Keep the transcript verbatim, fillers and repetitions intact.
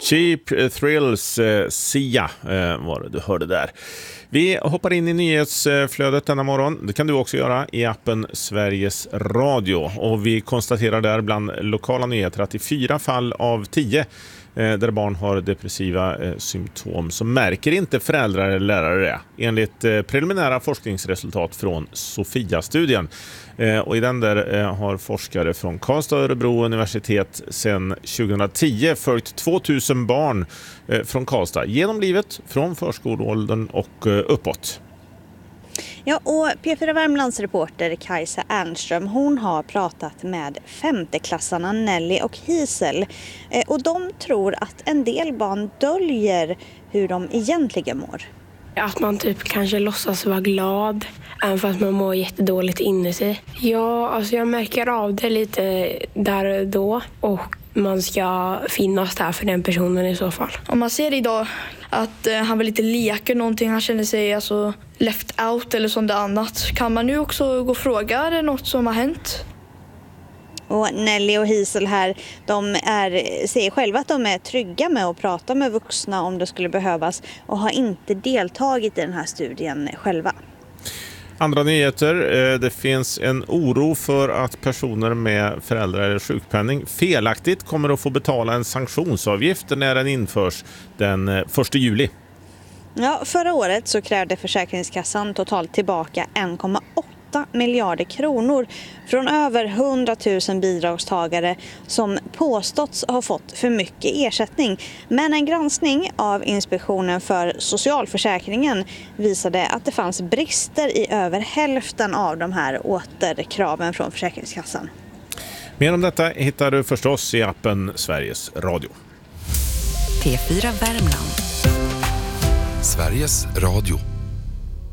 Cheap Thrills, eh, Sia eh, var det du hörde där. Vi hoppar in i nyhetsflödet denna morgon. Det kan du också göra i appen Sveriges Radio. Och vi konstaterar där bland lokala nyheter att i fyra fall av tio eh, där barn har depressiva eh, symptom så märker inte föräldrar eller lärare det. Enligt eh, preliminära forskningsresultat från Sofia-studien. Eh, och i den där eh, har forskare från Karlstad och Örebro universitet sedan tjugohundratio följt tvåtusen barn eh, från Karlstad genom livet från förskoleåldern och eh, uppåt. Ja, och P fyra Värmlands reporter Kajsa Ernström, hon har pratat med femteklassarna Nelly och Hisel. Eh, och de tror att en del barn döljer hur de egentligen mår. Att man typ kanske låtsas vara glad, även fast man mår jättedåligt inuti. Ja, alltså jag märker av det lite där och då. Och man ska finnas där för den personen i så fall. Om man ser idag att eh, han vill inte leka någonting, han känner sig alltså left out eller sånt annat. Kan man nu också gå och fråga, är det något som har hänt? Och Nelly och Hisel här, de är, säger själva att de är trygga med att prata med vuxna om det skulle behövas och har inte deltagit i den här studien själva. Andra nyheter. Det finns en oro för att personer med föräldrar eller sjukpenning felaktigt kommer att få betala en sanktionsavgift när den införs den första juli. Ja, förra året så krävde Försäkringskassan totalt tillbaka en komma åtta miljarder kronor från över hundratusen bidragstagare som påståtts ha fått för mycket ersättning. Men en granskning av Inspektionen för socialförsäkringen visade att det fanns brister i över hälften av de här återkraven från Försäkringskassan. Mer om detta hittar du förstås i appen Sveriges Radio. P fyra Värmland. Sveriges Radio.